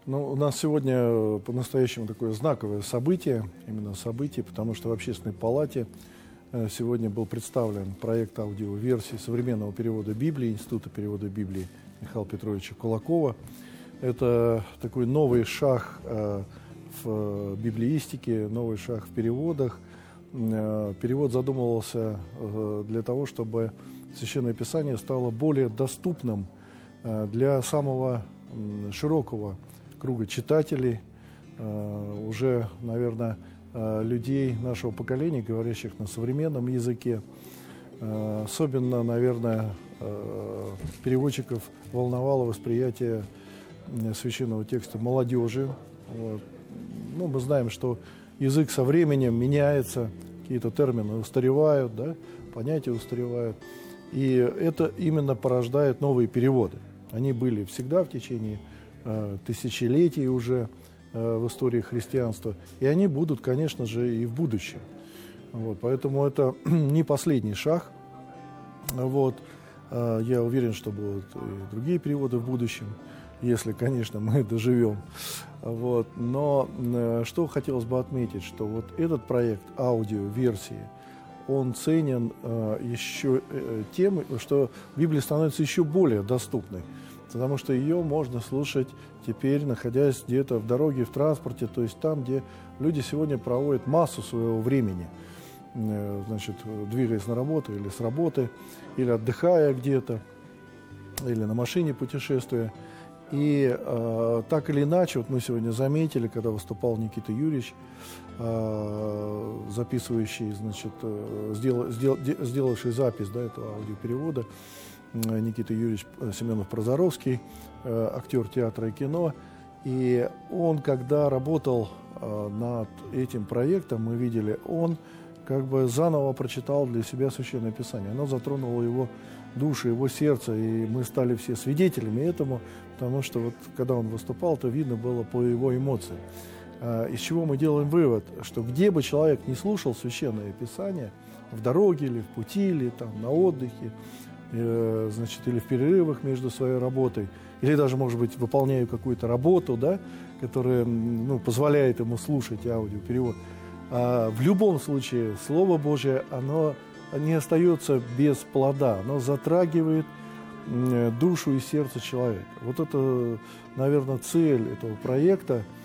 Ну, у нас сегодня по-настоящему такое знаковое событие, именно событие, потому что в Общественной палате сегодня был представлен проект аудиоверсии современного перевода Библии, Института перевода Библии Михаила Петровича Кулакова. Это такой новый шаг в библеистике, новый шаг в переводах. Перевод задумывался для того, чтобы Священное Писание стало более доступным для самого широкого круга читателей, уже, наверное, людей нашего поколения, говорящих на современном языке. Особенно, наверное, переводчиков волновало восприятие священного текста молодежи. Вот. Ну, мы знаем, что язык со временем меняется, какие-то термины устаревают, да, понятия устаревают. И это именно порождает новые переводы. Они были всегда в течение тысячелетий уже в истории христианства. И они будут, конечно же, и в будущем. Вот, поэтому это не последний шаг. Вот. Я уверен, что будут и другие переводы в будущем, если, конечно, мы доживем. Вот. Но что хотелось бы отметить, что вот этот проект аудиоверсии, он ценен еще тем, что Библия становится еще более доступной. Потому что ее можно слушать теперь, находясь где-то в дороге, в транспорте, то есть там, где люди сегодня проводят массу своего времени, значит, двигаясь на работу или с работы, или отдыхая где-то, или на машине путешествуя. И так или иначе, вот мы сегодня заметили, когда выступал Никита Юрьевич, записывающий, значит, сделавший запись, да, этого аудиоперевода, Никита Юрьевич Семенов-Прозоровский, актер театра и кино. И он, когда работал над этим проектом, мы видели, он как бы заново прочитал для себя Священное Писание. Оно затронуло его душу, его сердце, и мы стали все свидетелями этому, потому что вот когда он выступал, то видно было по его эмоциям. Из чего мы делаем вывод, что где бы человек не слушал Священное Писание, в дороге или в пути, или там на отдыхе, значит, или в перерывах между своей работой, или даже, может быть, выполняю какую-то работу, да, которая, ну, позволяет ему слушать аудиоперевод. В любом случае, Слово Божие, оно не остается без плода, оно затрагивает душу и сердце человека. Вот это, наверное, цель этого проекта,